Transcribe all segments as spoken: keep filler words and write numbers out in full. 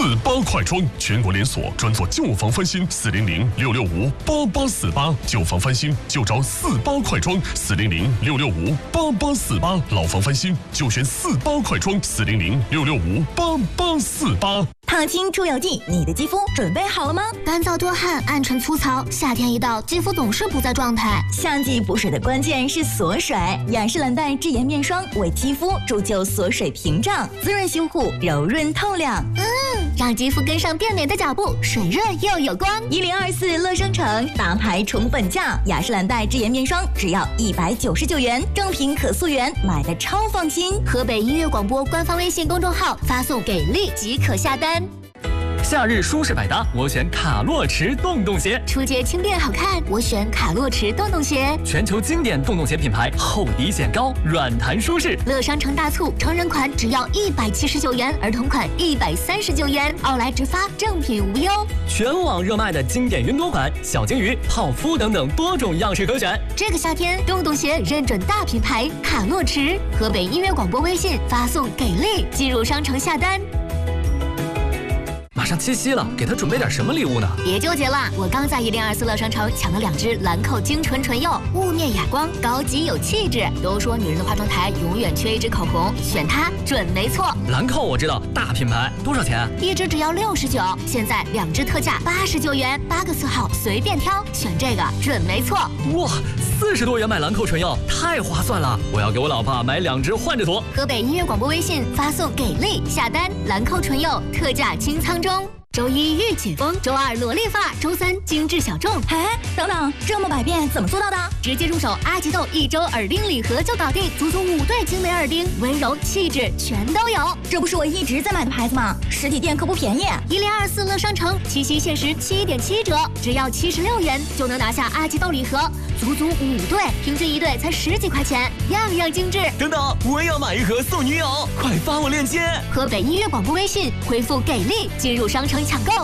八快装，全国连锁，专做旧房翻新。四零零六六五八八四八，旧房翻新就找四八快装。四零零六六五八八四八，老房翻新就选四八快装。四零零六六五八八四八。 烫青出油剂，你的肌肤准备好了吗？ 干燥多汗，暗沉粗糙，夏天一到，肌肤总是不在状态。 夏季补水的关键是锁水，雅诗兰黛智颜面霜为肌肤铸就锁水屏障，滋润修护，柔润透亮。 嗯，让肌肤跟上变美的脚步，水润又有光。 一零二四乐商城大牌宠本价，雅诗兰黛智颜面霜只要一百九十九元，正品可溯源，买的超放心。 河北音乐广播官方微信公众号发送给力即可下单。 夏日舒适百搭，我选卡洛驰洞洞鞋。 初阶轻便好看，我选卡洛驰洞洞鞋。 全球经典洞洞鞋品牌，厚底显高，软弹舒适。 乐商城大促，成人款只要一百七十九元，儿童款一百三十九元，奥莱直发，正品无忧。 全网热卖的经典云朵款、小金鱼、泡芙等等多种样式可选。 这个夏天，洞洞鞋认准大品牌卡洛驰。河北音乐广播微信发送给力，进入商城下单。 马上七夕了，给他准备点什么礼物呢？ 别纠结了，我刚在一零二四乐商城抢了两支兰蔻精纯唇釉，雾面哑光，高级有气质。都说女人的化妆台永远缺一支口红，选它准没错。 兰蔻我知道，大品牌，多少钱？ 一支只要六十九，现在两支特价八十九元，八个色号随便挑，选这个准没错。 哇，四十多元买兰蔻唇釉，太划算了！我要给我老婆买两支换着涂。 河北音乐广播微信发送给力下单，兰蔻唇釉特价清仓中。周一御姐风，周二萝莉发，周三精致小众。 哎，等等，这么百变怎么做到的？ 直接入手阿吉豆一周耳钉礼盒就搞定，足足五对精美耳钉，温柔气质全都有。 这不是我一直在买的牌子吗？实体店可不便宜。 一零二四乐商城七夕限时七点七折，只要七十六元就能拿下阿吉豆礼盒，足足五对，平均一对才十几块钱，样样精致。 等等，我也要买一盒送女友，快发我链接。 河北音乐广播微信回复给力，进入商城抢购。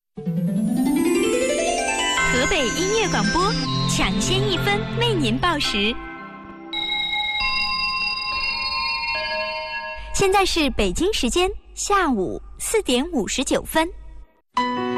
河北音乐广播，抢先一分为您报时。现在是北京时间下午四点五十九分。